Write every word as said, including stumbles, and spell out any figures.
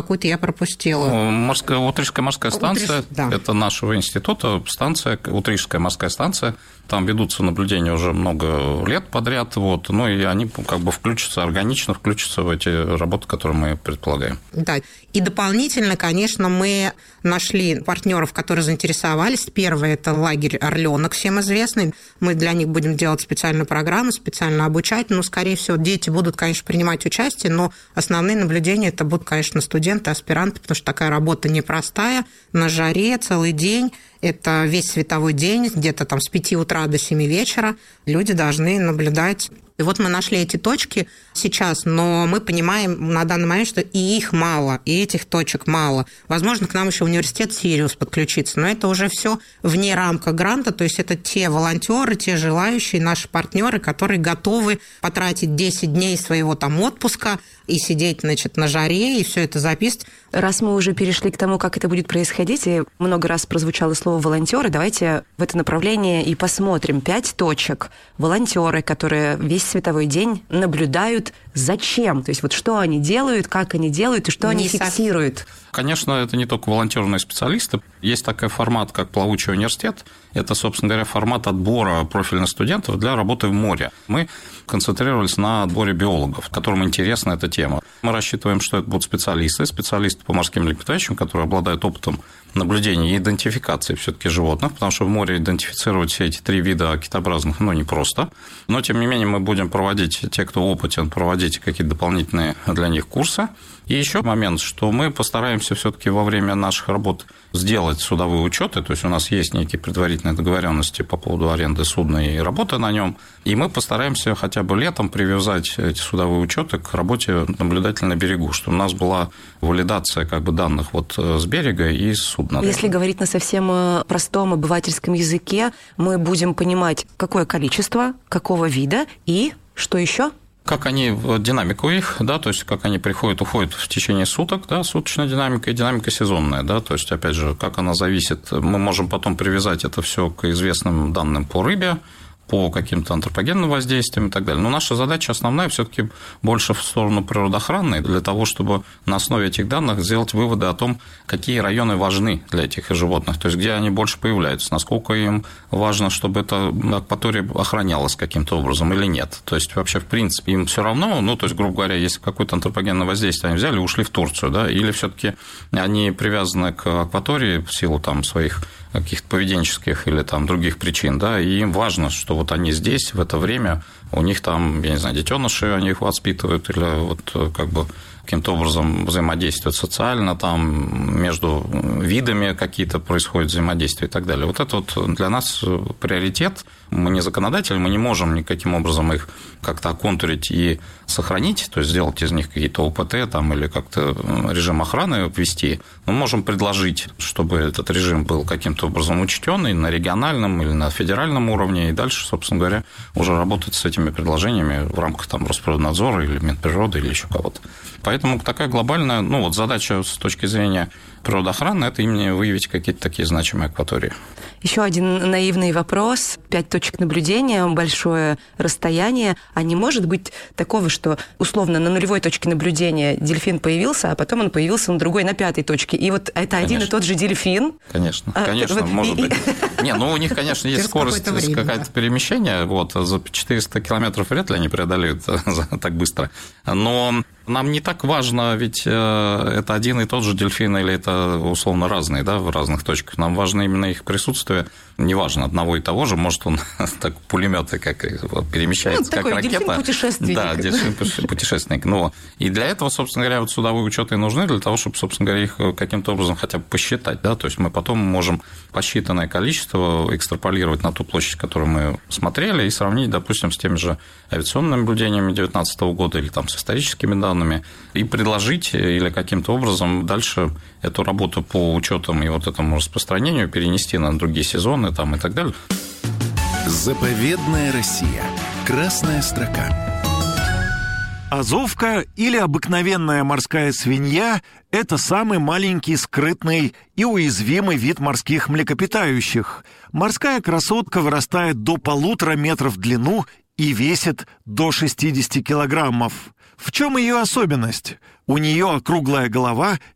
какую-то я пропустила. Морская, Утрижская морская станция, Утриж... да. это нашего института, станция, Утрижская морская станция. Там ведутся наблюдения уже много лет подряд, вот, ну и они как бы включатся, органично включатся в эти работы, которые мы предполагаем. Да, и дополнительно, конечно, мы нашли партнеров, которые заинтересовались. Первый – это лагерь «Орленок», всем известный. Мы для них будем делать специальную программу, специально обучать. Ну, скорее всего, дети будут, конечно, принимать участие, но основные наблюдения – это будут, конечно, студенты, аспиранты, потому что такая работа непростая, на жаре, целый день. Это весь световой день, где-то там с пяти утра до семи вечера люди должны наблюдать. И вот мы нашли эти точки сейчас, но мы понимаем на данный момент, что и их мало, и этих точек мало. Возможно, к нам еще университет Сириус подключится, но это уже все вне рамка гранта, то есть это те волонтеры, те желающие, наши партнеры, которые готовы потратить десять дней своего там отпуска и сидеть, значит, на жаре, и все это записывать. Раз мы уже перешли к тому, как это будет происходить, и много раз прозвучало слово «волонтеры», давайте в это направление и посмотрим. Пять точек. Волонтеры, которые весь световой день наблюдают. Зачем? То есть вот что они делают, как они делают и что Не они со... фиксируют. Конечно, это не только волонтерные специалисты. Есть такой формат, как «Плавучий университет». Это, собственно говоря, формат отбора профильных студентов для работы в море. Мы концентрировались на отборе биологов, которым интересна эта тема. Мы рассчитываем, что это будут специалисты, специалисты по морским млекопитающим, которые обладают опытом наблюдения и идентификации все-таки животных, потому что в море идентифицировать все эти три вида китообразных, ну, непросто. Но, тем не менее, мы будем проводить, те, кто опытен, проводить какие-то дополнительные для них курсы. И еще момент, что мы постараемся все-таки во время наших работ сделать судовые учеты, то есть у нас есть некие предварительные договоренности по поводу аренды судна и работы на нем, и мы постараемся хотя бы летом привязать эти судовые учеты к работе наблюдателя на берегу, чтобы у нас была валидация как бы данных вот с берега и с судна. Если говорить на совсем простом обывательском языке, мы будем понимать, какое количество, какого вида и что еще? Как они, динамику их, да, то есть как они приходят, уходят в течение суток, да, суточная динамика и динамика сезонная, да, то есть, опять же, как она зависит, мы можем потом привязать это все к известным данным по рыбе, по каким-то антропогенным воздействиям и так далее. Но наша задача основная все-таки больше в сторону природоохранной, для того, чтобы на основе этих данных сделать выводы о том, какие районы важны для этих животных, то есть где они больше появляются, насколько им важно, чтобы эта акватория охранялась каким-то образом или нет. То есть вообще, в принципе, им все равно, ну, то есть, грубо говоря, если какое-то антропогенное воздействие они взяли и ушли в Турцию, да, или все-таки они привязаны к акватории в силу там своих каких-то поведенческих или там других причин, да, и им важно, что вот они здесь в это время, у них там, я не знаю, детеныши, они их воспитывают или вот как бы каким-то образом взаимодействуют социально, там между видами какие-то происходят взаимодействия и так далее. Вот это вот для нас приоритет. Мы не законодатели, мы не можем никаким образом их как-то оконтурить и сохранить, то есть сделать из них какие-то ОПТ там, или как-то режим охраны ввести. Мы можем предложить, чтобы этот режим был каким-то образом учтён и на региональном или на федеральном уровне, и дальше, собственно говоря, уже работать с этими предложениями в рамках там Росприроднадзора или Минприроды или еще кого-то. Поэтому такая глобальная, ну вот задача с точки зрения природоохраны – это именно выявить какие-то такие значимые акватории. Еще один наивный вопрос. Пять точек наблюдения, большое расстояние. А не может быть такого, что условно на нулевой точке наблюдения дельфин появился, а потом он появился на другой, на пятой точке. И вот это конечно. Один и тот же дельфин? Конечно, а, конечно, вот, может и, быть. Не, ну у них, конечно, есть скорость, какое-то перемещение. Вот, за четыреста километров вряд ли они преодолеют так быстро. Но нам не так важно, ведь это один и тот же дельфин или это условно разные, да, в разных точках. Нам важно именно их присутствие. Неважно, одного и того же, может, он так пулемёты как перемещается, ну, как такой ракета. Дельфин-путешественник. Да, дельфин-путешественник. Ну, и для этого, собственно говоря, вот судовые учеты и нужны, для того, чтобы, собственно говоря, их каким-то образом хотя бы посчитать. Да? То есть мы потом можем посчитанное количество экстраполировать на ту площадь, которую мы смотрели, и сравнить, допустим, с теми же авиационными наблюдениями две тысячи девятнадцатого года или там с историческими данными, и предложить или каким-то образом дальше эту работу по учетам и вот этому распространению перенести на другие сезоны там, и так далее. Заповедная Россия. Красная строка. Азовка или обыкновенная морская свинья – это самый маленький, скрытный и уязвимый вид морских млекопитающих. Морская красотка вырастает до полутора метров в длину и весит до шестидесяти килограммов. В чем ее особенность? У нее округлая голова